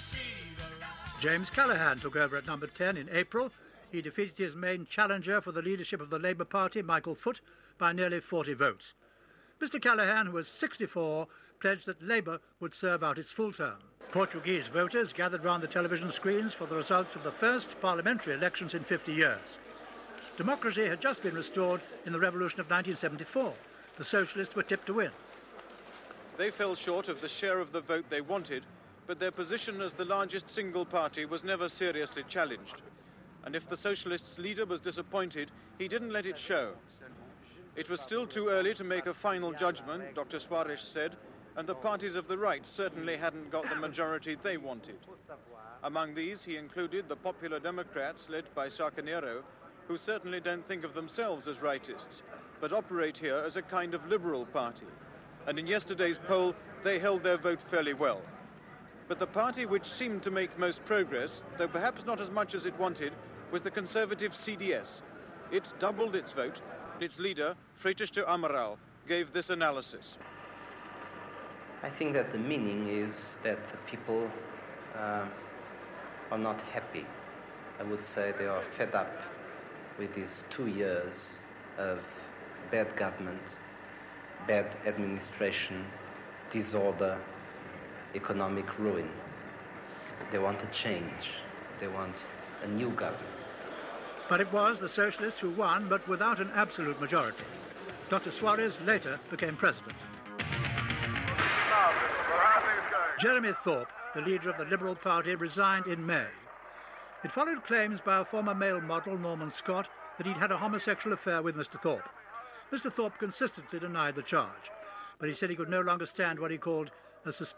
James Callaghan took over at number 10 in April. He defeated his main challenger for the leadership of the Labour Party, Michael Foot, by nearly 40 votes. Mr Callaghan, who was 64, pledged that Labour would serve out its full term. Portuguese voters gathered round the television screens for the results of the first parliamentary elections in 50 years. Democracy had just been restored in the revolution of 1974. The socialists were tipped to win. They fell short of the share of the vote they wanted, but their position as the largest single party was never seriously challenged. And if the socialists' leader was disappointed, he didn't let it show. It was still too early to make a final judgment, Dr. Soares said, and the parties of the right certainly hadn't got the majority they wanted. Among these, he included the Popular Democrats, led by Sá Carneiro, who certainly don't think of themselves as rightists, but operate here as a kind of liberal party. And in yesterday's poll, they held their vote fairly well. But the party which seemed to make most progress, though perhaps not as much as it wanted, was the conservative CDS. It doubled its vote. Its leader, Freixo Amaral, gave this analysis. I think that the meaning is that the people are not happy. I would say they are fed up with these 2 years of bad government, bad administration, disorder, economic ruin. They want a change. They want a new government. But it was the socialists who won, but without an absolute majority. Dr. Soares later became president. Jeremy Thorpe, the leader of the Liberal Party, resigned in May. It followed claims by a former male model, Norman Scott, that he'd had a homosexual affair with Mr. Thorpe. Mr. Thorpe consistently denied the charge, but he said he could no longer stand what he called a